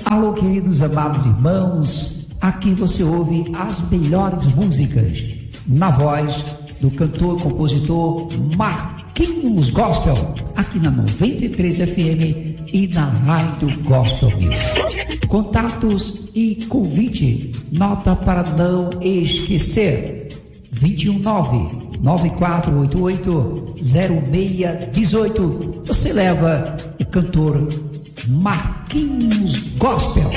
Alô, queridos amados irmãos, aqui você ouve as melhores músicas na voz do cantor, compositor Marquinhos Gospel, aqui na 93 FM e na Rádio Gospel Music. Contatos e convite, nota para não esquecer, 219-9488-0618. Você leva o cantor Marquinhos Gospel.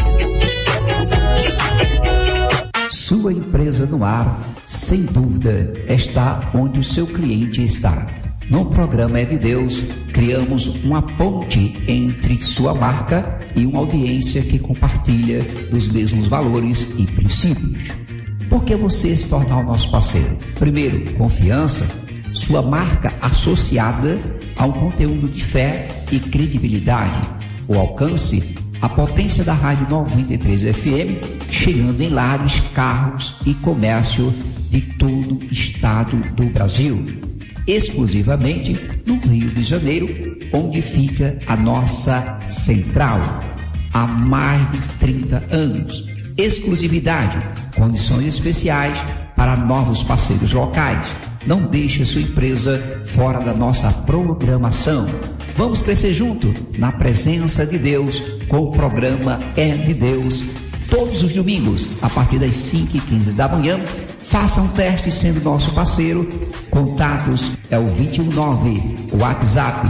Sua empresa no ar, sem dúvida, está onde o seu cliente está. No programa É de Deus, criamos uma ponte entre sua marca e uma audiência que compartilha os mesmos valores e princípios. Por que você se tornar o nosso parceiro? Primeiro, confiança, sua marca associada a um conteúdo de fé e credibilidade. O alcance, a potência da Rádio 93 FM, chegando em lares, carros e comércio de todo o estado do Brasil. Exclusivamente no Rio de Janeiro, onde fica a nossa central. Há mais de 30 anos. Exclusividade, condições especiais para novos parceiros locais. Não deixe a sua empresa fora da nossa programação. Vamos crescer junto na presença de Deus com o programa É de Deus. Todos os domingos, a partir das 5h15 da manhã, faça um teste sendo nosso parceiro. Contatos é o 219, o WhatsApp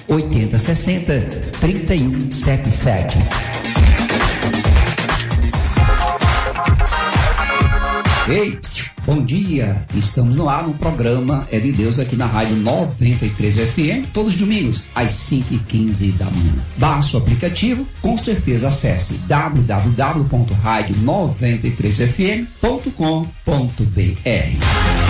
8060-3177. Ei, bom dia, estamos no ar no programa É de Deus aqui na Rádio 93 FM, todos os domingos às 5h15 da manhã. Baixe o aplicativo, com certeza acesse www.radio93fm.com.br.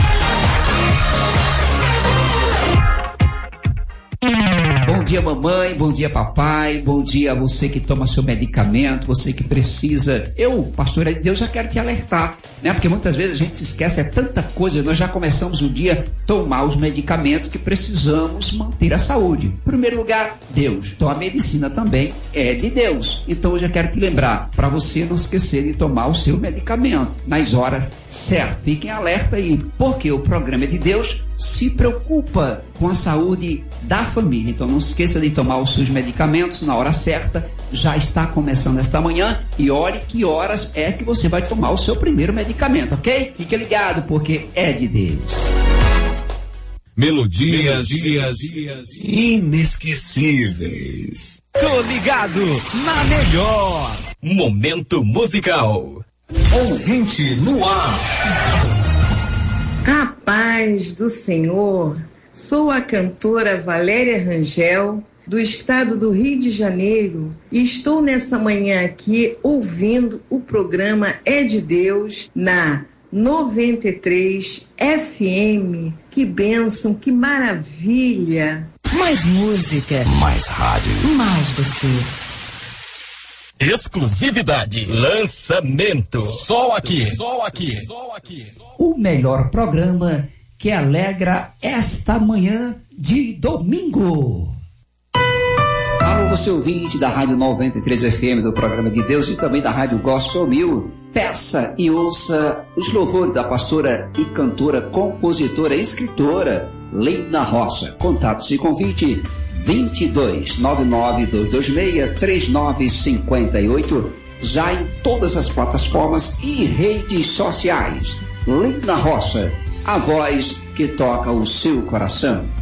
Bom dia, mamãe, bom dia, papai, bom dia a você que toma seu medicamento, você que precisa. Eu, pastor É de Deus, já quero te alertar, né? Porque muitas vezes a gente se esquece, é tanta coisa, nós já começamos o dia a tomar os medicamentos que precisamos manter a saúde. Em primeiro lugar, Deus. Então a medicina também é de Deus. Então eu já quero te lembrar, para você não esquecer de tomar o seu medicamento nas horas certas. Fiquem alerta aí, porque o programa É de Deus se preocupa com a saúde da família. Então não esqueça de tomar os seus medicamentos na hora certa. Já está começando esta manhã e olhe que horas é que você vai tomar o seu primeiro medicamento, ok? Fique ligado, porque é de Deus. Melodias inesquecíveis. Tô ligado na melhor. Momento musical. Ouvinte no ar. A paz do Senhor, sou a cantora Valéria Rangel, do estado do Rio de Janeiro, e estou nessa manhã aqui ouvindo o programa É de Deus na 93 FM. Que bênção, que maravilha! Mais música, mais rádio, mais você. Exclusividade, lançamento, só aqui. O melhor programa que alegra esta manhã de domingo. Alô, você ouvinte da Rádio 93 FM, do programa de Deus e também da Rádio Gospel 1000. Peça e ouça os louvores da pastora e cantora, compositora e escritora Lina Rocha. Contatos e convite 22-99226-3958, já em todas as plataformas e redes sociais. Lina Rocha, a voz que toca o seu coração.